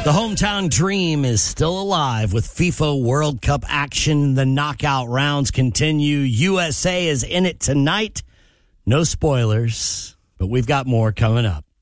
The hometown dream is still alive with FIFA World Cup action. The knockout rounds continue. USA is in it tonight. No spoilers, but we've got more coming up.